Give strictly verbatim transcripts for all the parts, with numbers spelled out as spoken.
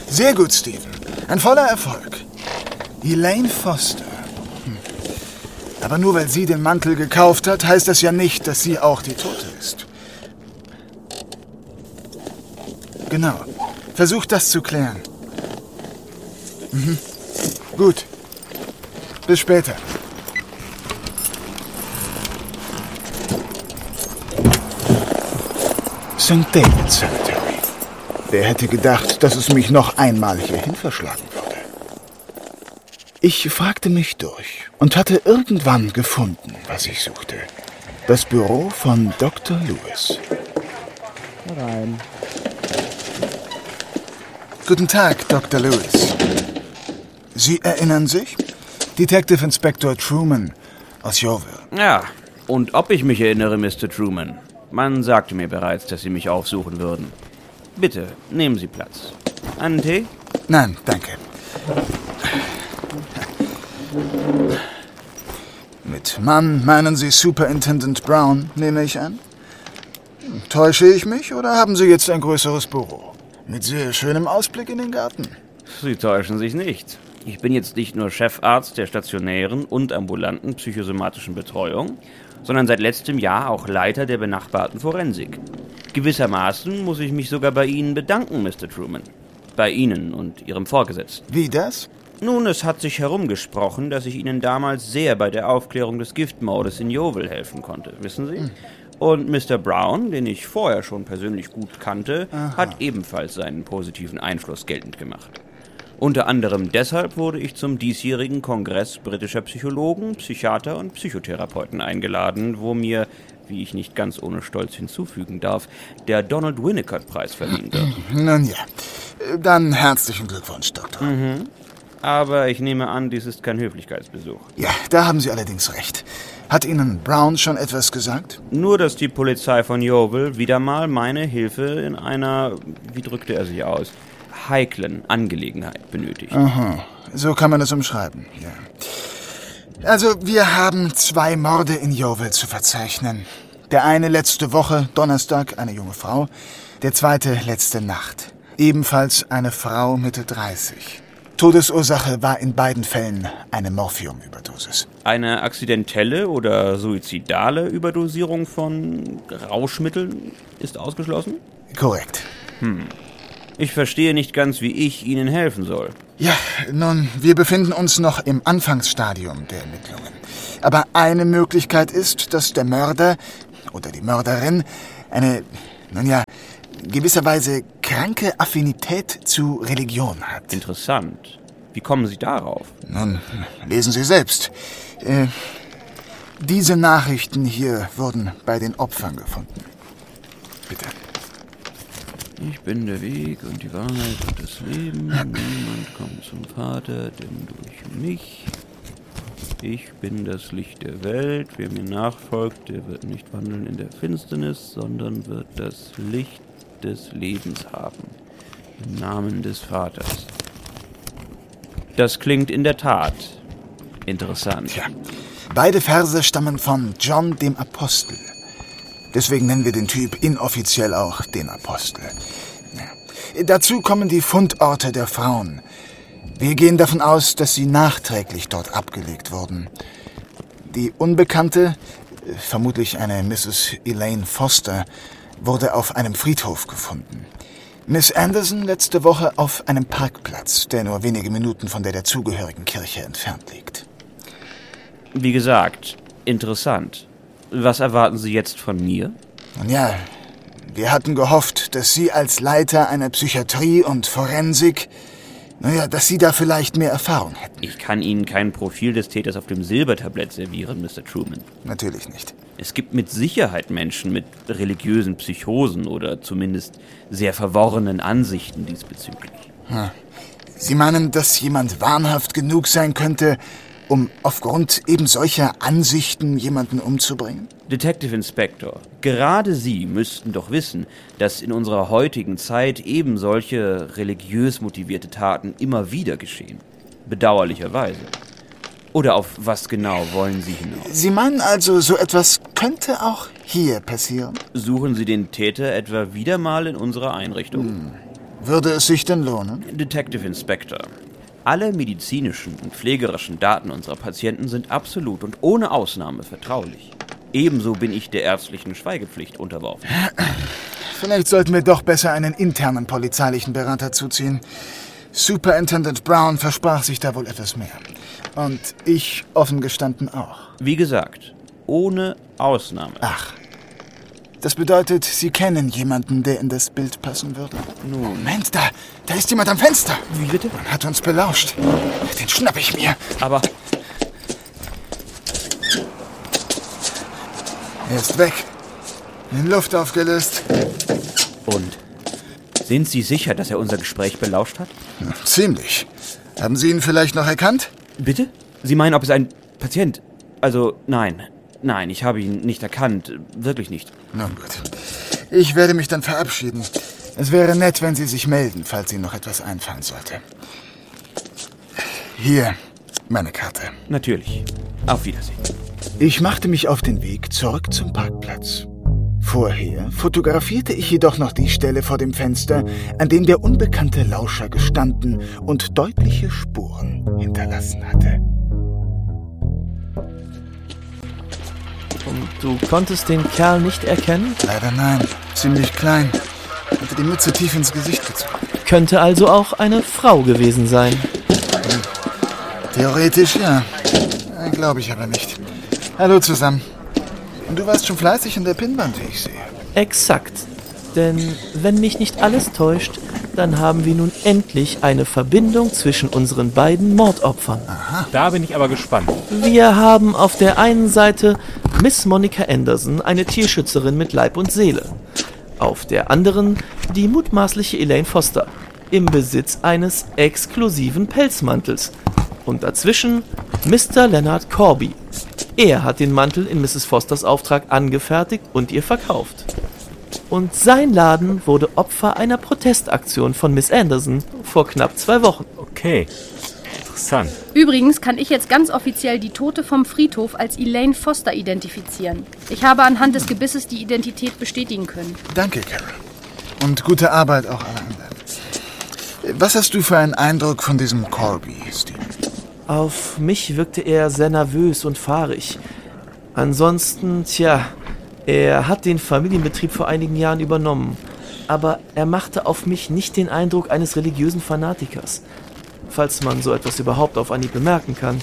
Sehr gut, Stephen. Ein voller Erfolg. Elaine Foster. Hm. Aber nur weil sie den Mantel gekauft hat, heißt das ja nicht, dass sie auch die Tote ist. Genau. Versucht das zu klären. Mhm. Gut. Bis später. Sankt David Cemetery. Wer hätte gedacht, dass es mich noch einmal hierhin verschlagen würde? Ich fragte mich durch und hatte irgendwann gefunden, was ich suchte. Das Büro von Doktor Lewis. Rein. Guten Tag, Doktor Lewis. Sie erinnern sich? Detective Inspector Truman aus Yeovil. Ja, und ob ich mich erinnere, Mister Truman? Man sagte mir bereits, dass Sie mich aufsuchen würden. Bitte, nehmen Sie Platz. Einen Tee? Nein, danke. Mit Mann meinen Sie Superintendent Brown, nehme ich an? Täusche ich mich oder haben Sie jetzt ein größeres Büro? Mit sehr schönem Ausblick in den Garten. Sie täuschen sich nicht. Ich bin jetzt nicht nur Chefarzt der stationären und ambulanten psychosomatischen Betreuung, sondern seit letztem Jahr auch Leiter der benachbarten Forensik. Gewissermaßen muss ich mich sogar bei Ihnen bedanken, Mister Truman. Bei Ihnen und Ihrem Vorgesetzten. Wie das? Nun, es hat sich herumgesprochen, dass ich Ihnen damals sehr bei der Aufklärung des Giftmordes in Yeovil helfen konnte, wissen Sie? Hm. Und Mister Brown, den ich vorher schon persönlich gut kannte, Aha. hat ebenfalls seinen positiven Einfluss geltend gemacht. Unter anderem deshalb wurde ich zum diesjährigen Kongress britischer Psychologen, Psychiater und Psychotherapeuten eingeladen, wo mir, wie ich nicht ganz ohne Stolz hinzufügen darf, der Donald Winnicott-Preis verliehen wird. Nun ja, dann herzlichen Glückwunsch, Doktor. Mhm. Aber ich nehme an, dies ist kein Höflichkeitsbesuch. Ja, da haben Sie allerdings recht. Hat Ihnen Brown schon etwas gesagt? Nur, dass die Polizei von Yeovil wieder mal meine Hilfe in einer, wie drückte er sich aus, heiklen Angelegenheit benötigt. Aha, so kann man es umschreiben, ja. Also, wir haben zwei Morde in Yeovil zu verzeichnen. Der eine letzte Woche, Donnerstag, eine junge Frau. Der zweite letzte Nacht. Ebenfalls eine Frau Mitte dreißig. Todesursache war in beiden Fällen eine Morphiumüberdosis. Eine akzidentelle oder suizidale Überdosierung von Rauschmitteln ist ausgeschlossen? Korrekt. Hm. Ich verstehe nicht ganz, wie ich Ihnen helfen soll. Ja, nun, wir befinden uns noch im Anfangsstadium der Ermittlungen. Aber eine Möglichkeit ist, dass der Mörder oder die Mörderin eine, nun ja, gewisserweise kranke Affinität zu Religion hat. Interessant. Wie kommen Sie darauf? Nun, lesen Sie selbst. Äh, diese Nachrichten hier wurden bei den Opfern gefunden. Bitte. Ich bin der Weg und die Wahrheit und das Leben. Niemand kommt zum Vater, denn durch mich. Ich bin das Licht der Welt. Wer mir nachfolgt, der wird nicht wandeln in der Finsternis, sondern wird das Licht des Lebens haben. Im Namen des Vaters. Das klingt in der Tat interessant. Tja, beide Verse stammen von John dem Apostel. Deswegen nennen wir den Typ inoffiziell auch den Apostel. Ja. Dazu kommen die Fundorte der Frauen. Wir gehen davon aus, dass sie nachträglich dort abgelegt wurden. Die Unbekannte, vermutlich eine Misses Elaine Foster, wurde auf einem Friedhof gefunden. Miss Anderson letzte Woche auf einem Parkplatz, der nur wenige Minuten von der dazugehörigen Kirche entfernt liegt. Wie gesagt, interessant. Was erwarten Sie jetzt von mir? Nun ja, wir hatten gehofft, dass Sie als Leiter einer Psychiatrie und Forensik, naja, dass Sie da vielleicht mehr Erfahrung hätten. Ich kann Ihnen kein Profil des Täters auf dem Silbertablett servieren, Mister Truman. Natürlich nicht. Es gibt mit Sicherheit Menschen mit religiösen Psychosen oder zumindest sehr verworrenen Ansichten diesbezüglich. Hm. Sie meinen, dass jemand wahnhaft genug sein könnte, um aufgrund eben solcher Ansichten jemanden umzubringen? Detective Inspector, gerade Sie müssten doch wissen, dass in unserer heutigen Zeit eben solche religiös motivierte Taten immer wieder geschehen. Bedauerlicherweise. Oder auf was genau wollen Sie hinaus? Sie meinen also, so etwas könnte auch hier passieren? Suchen Sie den Täter etwa wieder mal in unserer Einrichtung? Hm. Würde es sich denn lohnen? Detective Inspector, alle medizinischen und pflegerischen Daten unserer Patienten sind absolut und ohne Ausnahme vertraulich. Ebenso bin ich der ärztlichen Schweigepflicht unterworfen. Vielleicht sollten wir doch besser einen internen polizeilichen Berater zuziehen. Superintendent Brown versprach sich da wohl etwas mehr. Und ich offen gestanden auch. Wie gesagt, ohne Ausnahme. Ach, das bedeutet, Sie kennen jemanden, der in das Bild passen würde? Nun. Moment, da, da ist jemand am Fenster. Wie bitte? Man hat uns belauscht. Den schnapp ich mir. Aber Er ist weg. In Luft aufgelöst. und? Sind Sie sicher, dass er unser Gespräch belauscht hat? Ziemlich. Haben Sie ihn vielleicht noch erkannt? Bitte? Sie meinen, ob es ein Patient... Also, nein. Nein, ich habe ihn nicht erkannt. Wirklich nicht. Na gut. Ich werde mich dann verabschieden. Es wäre nett, wenn Sie sich melden, falls Ihnen noch etwas einfallen sollte. Hier, meine Karte. Natürlich. Auf Wiedersehen. Ich machte mich auf den Weg zurück zum Parkplatz. Vorher fotografierte ich jedoch noch die Stelle vor dem Fenster, an dem der unbekannte Lauscher gestanden und deutliche Spuren hinterlassen hatte. Und du konntest den Kerl nicht erkennen? Leider nein, ziemlich klein. Hatte die Mütze tief ins Gesicht gezogen. Könnte also auch eine Frau gewesen sein. Theoretisch ja. Äh, Glaube ich aber nicht. Hallo zusammen. Und du warst schon fleißig an der Pinnwand, wie ich sehe. Exakt. Denn wenn mich nicht alles täuscht, dann haben wir nun endlich eine Verbindung zwischen unseren beiden Mordopfern. Da bin ich aber gespannt. Wir haben auf der einen Seite Miss Monica Anderson, eine Tierschützerin mit Leib und Seele. Auf der anderen die mutmaßliche Elaine Foster, im Besitz eines exklusiven Pelzmantels. Und dazwischen Mister Leonard Corby. Er hat den Mantel in Misses Fosters Auftrag angefertigt und ihr verkauft. Und sein Laden wurde Opfer einer Protestaktion von Miss Anderson vor knapp zwei Wochen. Okay, interessant. Übrigens kann ich jetzt ganz offiziell die Tote vom Friedhof als Elaine Foster identifizieren. Ich habe anhand des Gebisses die Identität bestätigen können. Danke, Carol. Und gute Arbeit auch alle anderen. Was hast du für einen Eindruck von diesem Corby, Steve? Auf mich wirkte er sehr nervös und fahrig. Ansonsten, tja, er hat den Familienbetrieb vor einigen Jahren übernommen. Aber er machte auf mich nicht den Eindruck eines religiösen Fanatikers. Falls man so etwas überhaupt auf Anhieb bemerken kann.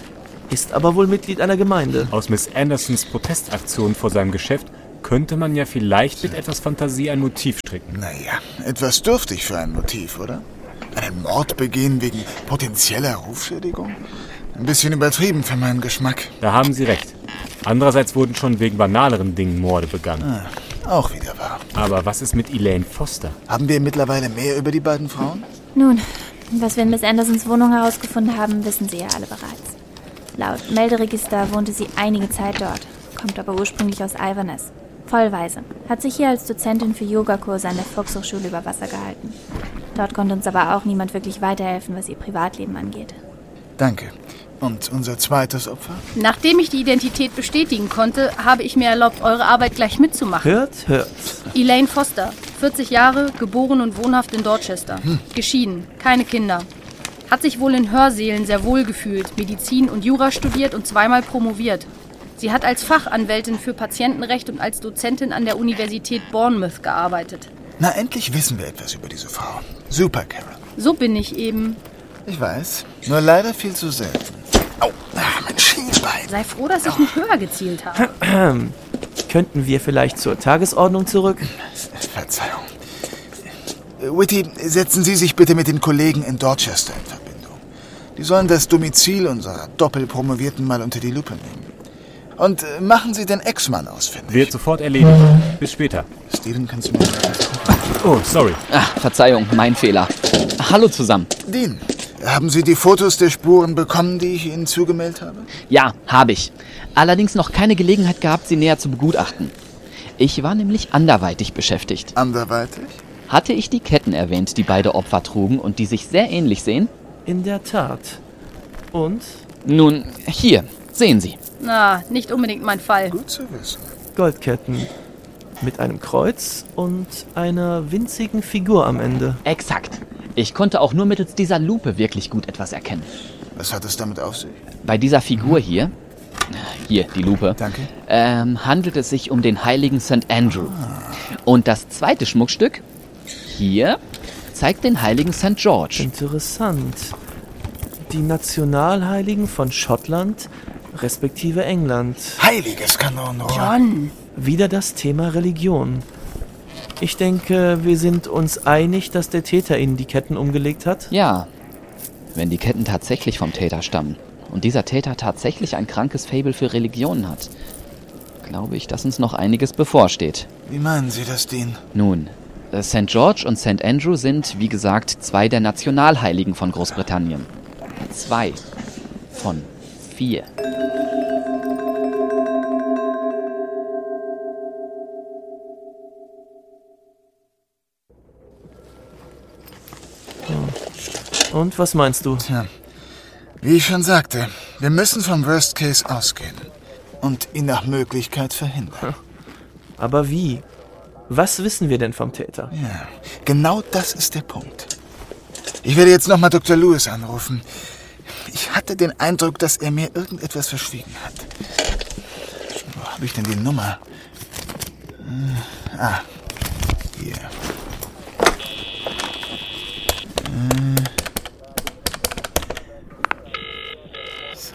Ist aber wohl Mitglied einer Gemeinde. Aus Miss Andersons Protestaktion vor seinem Geschäft könnte man ja vielleicht mit etwas Fantasie ein Motiv stricken. Naja, etwas dürftig für ein Motiv, oder? Einen Mord begehen wegen potenzieller Rufschädigung? Ein bisschen übertrieben für meinen Geschmack. Da haben Sie recht. Andererseits wurden schon wegen banaleren Dingen Morde begangen. Ah, auch wieder wahr. Aber was ist mit Elaine Foster? Haben wir mittlerweile mehr über die beiden Frauen? Nun, was wir in Miss Andersons Wohnung herausgefunden haben, wissen Sie ja alle bereits. Laut Melderegister wohnte sie einige Zeit dort, kommt aber ursprünglich aus Iverness. Vollweise, hat sich hier als Dozentin für Yogakurse an der Volkshochschule über Wasser gehalten. Dort konnte uns aber auch niemand wirklich weiterhelfen, was ihr Privatleben angeht. Danke. Und unser zweites Opfer? Nachdem ich die Identität bestätigen konnte, habe ich mir erlaubt, eure Arbeit gleich mitzumachen. Hört, hört. Elaine Foster, vierzig Jahre, geboren und wohnhaft in Dorchester. Hm. Geschieden, keine Kinder. Hat sich wohl in Hörsälen sehr wohl gefühlt, Medizin und Jura studiert und zweimal promoviert. Sie hat als Fachanwältin für Patientenrecht und als Dozentin an der Universität Bournemouth gearbeitet. Na, endlich wissen wir etwas über diese Frau. Super, Carol. So bin ich eben. Ich weiß, nur leider viel zu selten. Au, ach, mein Schienbein. Sei froh, dass ich nicht höher gezielt habe. Könnten wir vielleicht zur Tagesordnung zurück? Verzeihung. Whitty, setzen Sie sich bitte mit den Kollegen in Dorchester in Verbindung. Die sollen das Domizil unserer Doppelpromovierten mal unter die Lupe nehmen. Und äh, machen Sie den Ex-Mann ausfindig. Wird sofort erledigt. Bis später. Steven, kannst du mir... Oh, sorry. Ach, Verzeihung, mein Fehler. Hallo zusammen. Dean, haben Sie die Fotos der Spuren bekommen, die ich Ihnen zugemeldet habe? Ja, habe ich. Allerdings noch keine Gelegenheit gehabt, sie näher zu begutachten. Ich war nämlich anderweitig beschäftigt. Anderweitig? Hatte ich die Ketten erwähnt, die beide Opfer trugen und die sich sehr ähnlich sehen? In der Tat. Und? Nun, hier, sehen Sie. Na, nicht unbedingt mein Fall. Gut zu wissen. Goldketten. Mit einem Kreuz und einer winzigen Figur am Ende. Exakt. Ich konnte auch nur mittels dieser Lupe wirklich gut etwas erkennen. Was hat es damit auf sich? Bei dieser Figur hier, hier die Lupe, Danke. Ähm, handelt es sich um den heiligen Sankt Andrew. Und das zweite Schmuckstück, hier, zeigt den heiligen Sankt George. Interessant. Die Nationalheiligen von Schottland respektive England. Heiliges Kanonenrohr. John! Wieder das Thema Religion. Ich denke, wir sind uns einig, dass der Täter ihnen die Ketten umgelegt hat. Ja, wenn die Ketten tatsächlich vom Täter stammen und dieser Täter tatsächlich ein krankes Faible für Religionen hat, glaube ich, dass uns noch einiges bevorsteht. Wie meinen Sie das, Dean? Nun, äh, Sankt George und Sankt Andrew sind, wie gesagt, zwei der Nationalheiligen von Großbritannien. Zwei von vier. Und was meinst du? Tja, wie ich schon sagte, wir müssen vom Worst Case ausgehen und ihn nach Möglichkeit verhindern. Aber wie? Was wissen wir denn vom Täter? Ja, genau das ist der Punkt. Ich werde jetzt nochmal Doktor Lewis anrufen. Ich hatte den Eindruck, dass er mir irgendetwas verschwiegen hat. Wo habe ich denn die Nummer? Hm, ah, hier. Hm. So.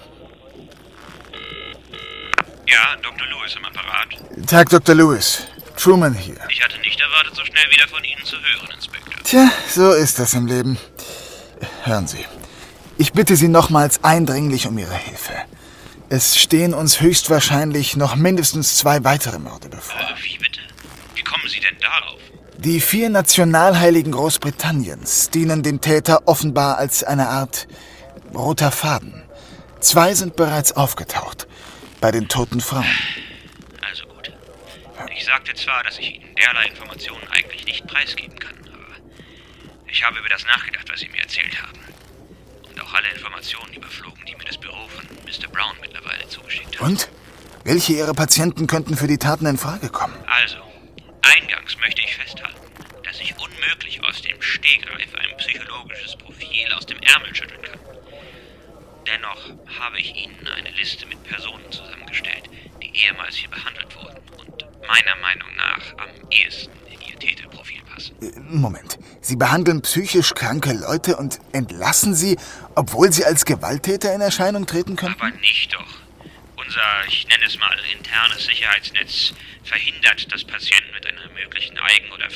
Ja, Doktor Lewis am Apparat. Tag, Doktor Lewis. Truman hier. Ich hatte nicht erwartet, so schnell wieder von Ihnen zu hören, Inspektor. Tja, so ist das im Leben. Hören Sie, ich bitte Sie nochmals eindringlich um Ihre Hilfe. Es stehen uns höchstwahrscheinlich noch mindestens zwei weitere Morde bevor. Äh, wie bitte? Wie kommen Sie denn darauf? Die vier Nationalheiligen Großbritanniens dienen dem Täter offenbar als eine Art roter Faden. Zwei sind bereits aufgetaucht. Bei den toten Frauen. Also gut. Ich sagte zwar, dass ich Ihnen derlei Informationen eigentlich nicht preisgeben kann, aber ich habe über das nachgedacht, was Sie mir erzählt haben. Und auch alle Informationen überflogen, die mir das Büro von Mister Brown mittlerweile zugeschickt hat. Und? Welche Ihrer Patienten könnten für die Taten in Frage kommen? Also, eingangs möchte ich festhalten, dass ich unmöglich aus dem Stegreif ein psychologisches Profil aus dem Ärmel schütteln kann. Dennoch habe ich Ihnen eine Liste mit Personen zusammengestellt, die ehemals hier behandelt wurden und meiner Meinung nach am ehesten in Ihr Täterprofil passen. Äh, Moment. Sie behandeln psychisch kranke Leute und entlassen sie, obwohl sie als Gewalttäter in Erscheinung treten können? Aber nicht doch. Unser, ich nenne es mal, internes Sicherheitsnetz verhindert, dass Patienten mit einer möglichen Eigen- oder